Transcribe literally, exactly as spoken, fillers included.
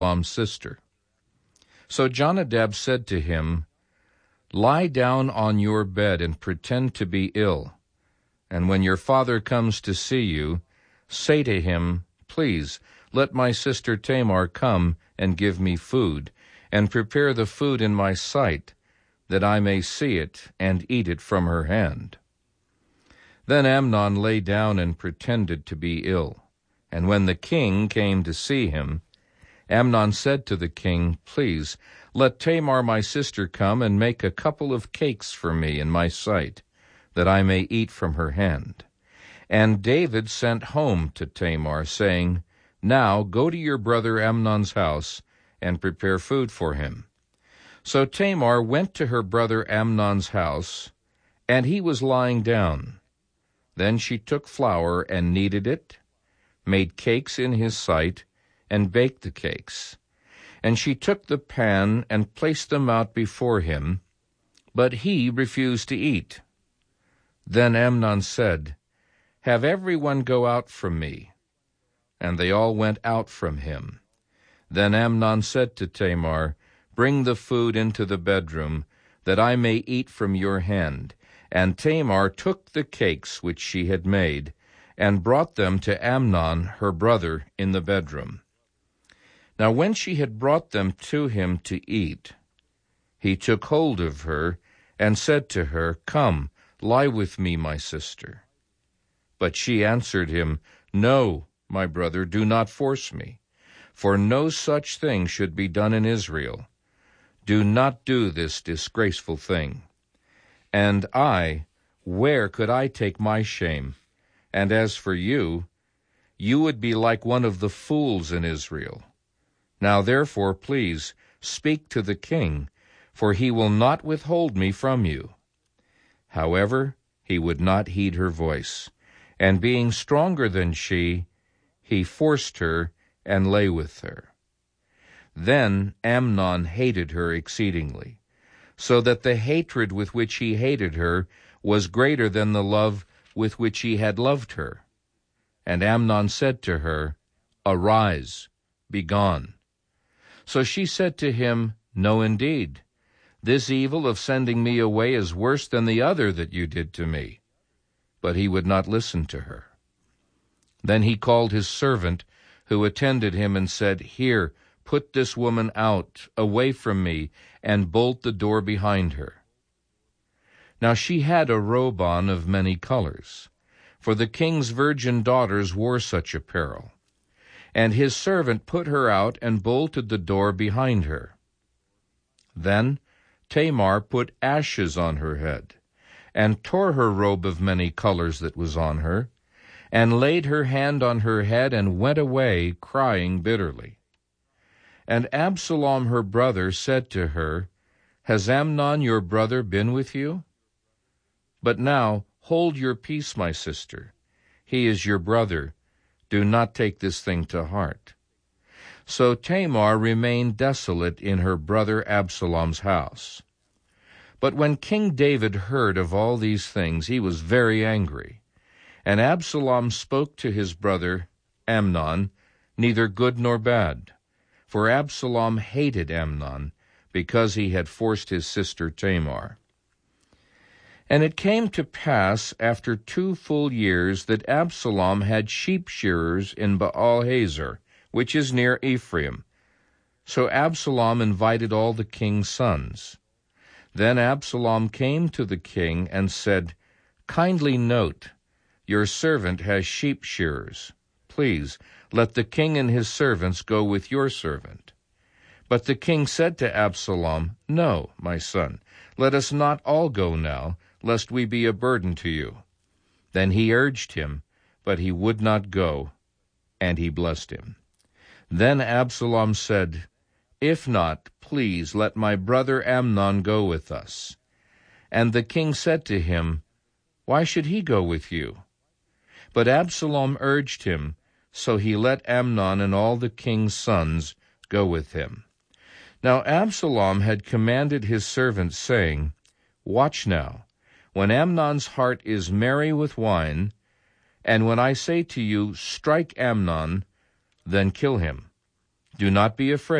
Absalom's sister. So Jonadab said to him, "Lie down on your bed and pretend to be ill, and when your father comes to see you, say to him, 'Please, let my sister Tamar come and give me food, and prepare the food in my sight, that I may see it and eat it from her hand.'" Then Amnon lay down and pretended to be ill. And when the king came to see him, Amnon said to the king, "Please, let Tamar my sister come and make a couple of cakes for me in my sight, that I may eat from her hand." And David sent home to Tamar, saying, "Now go to your brother Amnon's house and prepare food for him." So Tamar went to her brother Amnon's house, and he was lying down. Then she took flour and kneaded it, made cakes in his sight, and baked the cakes. And she took the pan and placed them out before him, but he refused to eat. Then Amnon said, "Have everyone go out from me." And they all went out from him. Then Amnon said to Tamar, "Bring the food into the bedroom, that I may eat from your hand." And Tamar took the cakes which she had made, and brought them to Amnon her brother in the bedroom. Now when she had brought them to him to eat, he took hold of her, and said to her, "Come, lie with me, my sister." But she answered him, "No, my brother, do not force me, for no such thing should be done in Israel. Do not do this disgraceful thing. And I, where could I take my shame? And as for you, you would be like one of the fools in Israel. Now therefore, please, speak to the king, for he will not withhold me from you." However, he would not heed her voice, and being stronger than she, he forced her and lay with her. Then Amnon hated her exceedingly, so that the hatred with which he hated her was greater than the love with which he had loved her. And Amnon said to her, "Arise, be gone." So she said to him, "No, indeed. This evil of sending me away is worse than the other that you did to me." But he would not listen to her. Then he called his servant who attended him and said, "Here, put this woman out, away from me, and bolt the door behind her." Now she had a robe on of many colors, for the king's virgin daughters wore such apparel. And his servant put her out and bolted the door behind her. Then Tamar put ashes on her head, and tore her robe of many colors that was on her, and laid her hand on her head, and went away, crying bitterly. And Absalom her brother said to her, "Has Amnon your brother been with you? But now hold your peace, my sister. He is your brother. Do not take this thing to heart." So Tamar remained desolate in her brother Absalom's house. But when King David heard of all these things, he was very angry. And Absalom spoke to his brother Amnon, neither good nor bad. For Absalom hated Amnon, because he had forced his sister Tamar. And it came to pass after two full years that Absalom had sheep shearers in Baal-hazor, which is near Ephraim. So Absalom invited all the king's sons. Then Absalom came to the king and said, "Kindly note, your servant has sheep shearers. Please, let the king and his servants go with your servant." But the king said to Absalom, "No, my son, let us not all go now, lest we be a burden to you." Then he urged him, but he would not go, and he blessed him. Then Absalom said, "If not, please let my brother Amnon go with us." And the king said to him, "Why should he go with you?" But Absalom urged him, so he let Amnon and all the king's sons go with him. Now Absalom had commanded his servants, saying, "Watch now, when Amnon's heart is merry with wine, and when I say to you, 'Strike Amnon,' then kill him. Do not be afraid.